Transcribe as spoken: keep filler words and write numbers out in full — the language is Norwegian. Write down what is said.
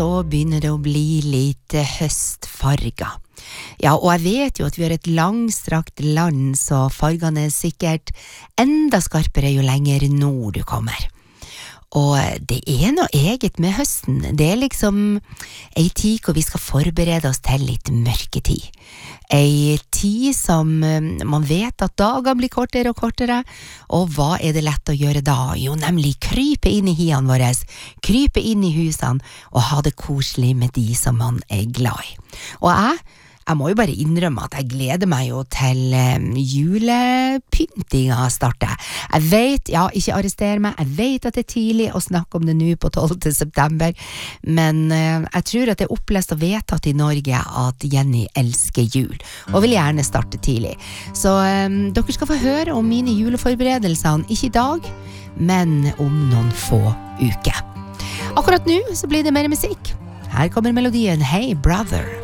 Så begynner det å bli litt høstfarga. Ja, og jeg vet jo at vi har et langstrakt land, så fargene er sikkert enda skarpere jo lenger nord du kommer. Og det er noe eget med høsten. Det er liksom ei tid hvor vi skal forberede oss til litt mørketid. Ei tid som man vet at dagene blir kortere og kortere, og hva er det lett å gjøre da? Jo, nemlig krype inn i hiene våre, krype inn i husene og ha det koselig med de som man er glad i. Og jeg Jeg må jo bare innrømme at jeg gleder meg jo til um, julepyntinga starter. Jeg vet, ja, ikke arrester meg, jeg vet at det er tidlig å snakke om det nå på tolvte september, men uh, jeg tror at det er opplest og vedtatt i Norge at Jenny elsker jul, og vil gjerne starte tidlig. Så um, dere skal få høre om mine juleforberedelsene, ikke i dag, men om noen få uker. Akkurat nå så blir det mer musikk. Her kommer melodien Hey Brother.